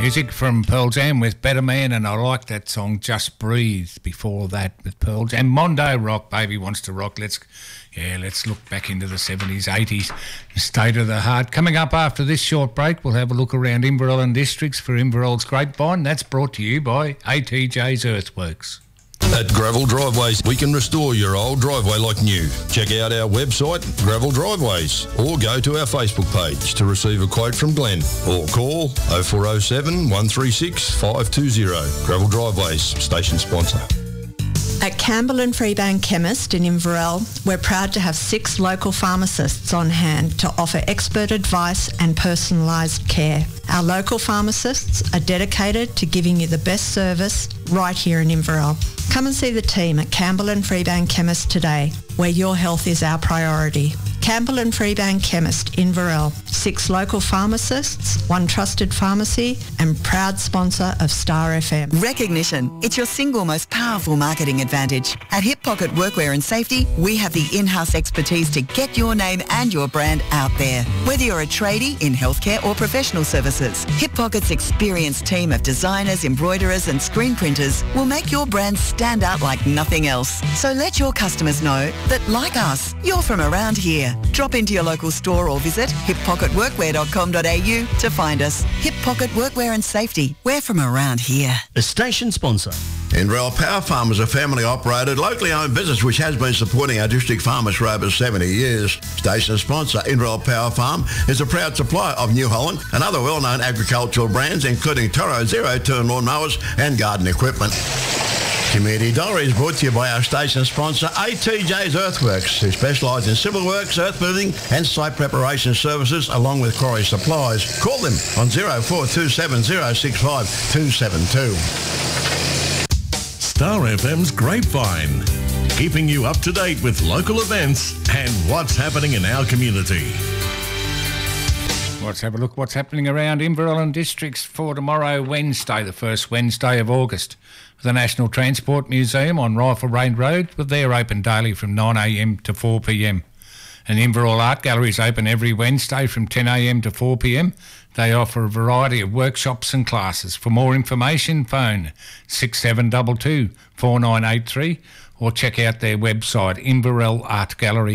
Music from Pearl Jam with Better Man, and I like that song Just Breathe before that with Pearl Jam. Mondo Rock, Baby Wants to Rock. Let's look back into the 70s, 80s, State of the Heart. Coming up after this short break, we'll have a look around Inverell and districts for Inverell's Grapevine. That's brought to you by ATJ's Earthworks. At Gravel Driveways, we can restore your old driveway like new. Check out our website, Gravel Driveways, or go to our Facebook page to receive a quote from Glenn, or call 0407 136 520. Gravel Driveways, station sponsor. At Campbell and Freebank Chemist in Inverell, we're proud to have 6 local pharmacists on hand to offer expert advice and personalised care. Our local pharmacists are dedicated to giving you the best service right here in Inverell. Come and see the team at Campbell and Freebank Chemist today, where your health is our priority. Campbell and Freebank Chemist, Inverell. 6 local pharmacists, 1 trusted pharmacy, and proud sponsor of Star FM. Recognition. It's your single most powerful marketing advantage. At Hip Pocket Workwear and Safety, we have the in-house expertise to get your name and your brand out there. Whether you're a tradie in healthcare or professional services, Hip Pocket's experienced team of designers, embroiderers and screen printers will make your brand stand out like nothing else. So let your customers know that, like us, you're from around here. Drop into your local store or visit hippocketworkwear.com.au to find us. Hip Pocket Workwear and Safety. We're from around here. A station sponsor. Inverell Power Farm is a family-operated, locally owned business which has been supporting our district farmers for over 70 years. Station sponsor Inverell Power Farm is a proud supplier of New Holland and other well-known agricultural brands, including Toro zero-turn lawnmowers and garden equipment. Community Diary is brought to you by our station sponsor ATJ's Earthworks, who specialise in civil works, earth moving and site preparation services along with quarry supplies. Call them on 0427 065 272. Star FM's Grapevine, keeping you up to date with local events and what's happening in our community. Let's have a look what's happening around Inverell and districts for tomorrow, Wednesday, the first Wednesday of August. The National Transport Museum on Rifle Range Road, but they're open daily from 9am to 4pm. And Inverell Art Gallery is open every Wednesday from 10am to 4pm. They offer a variety of workshops and classes. For more information, phone 6722 4983 or check out their website, Inverell Art Gallery.